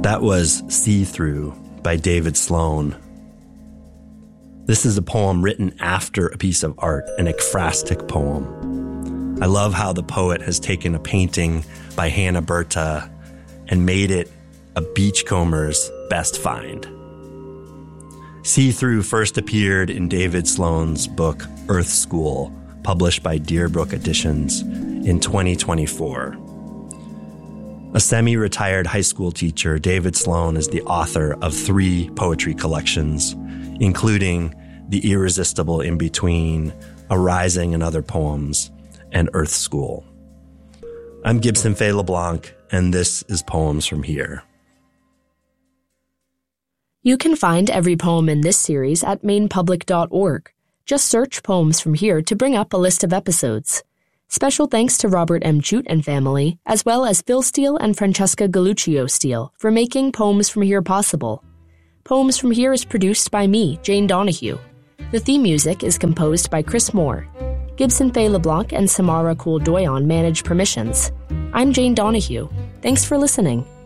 That was See Through by David Sloan. This is a poem written after a piece of art, an ekphrastic poem. I love how the poet has taken a painting by Hannah Berta and made it a beachcomber's best find. See Through first appeared in David Sloan's book Earth School, published by Deerbrook Editions in 2024. A semi-retired high school teacher, David Sloan is the author of 3 poetry collections, including The Irresistible In-Between, Arising and Other Poems, and Earth School. I'm Gibson Fay LeBlanc, and this is Poems from Here. You can find every poem in this series at mainpublic.org. Just search Poems from Here to bring up a list of episodes. Special thanks to Robert M. Jute and family, as well as Phil Steele and Francesca Galuccio Steele, for making Poems from Here possible. Poems from Here is produced by me, Jane Donahue. The theme music is composed by Chris Moore. Gibson Fay LeBlanc and Samara Kool-Doyon manage permissions. I'm Jane Donahue. Thanks for listening.